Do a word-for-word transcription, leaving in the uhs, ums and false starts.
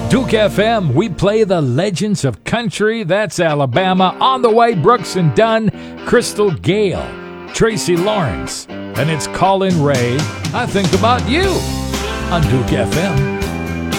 Duke F M, we play the legends of country. That's Alabama. On the way, Brooks and Dunn, Crystal Gale, Tracy Lawrence, and it's Colin Ray. I think about you on Duke F M.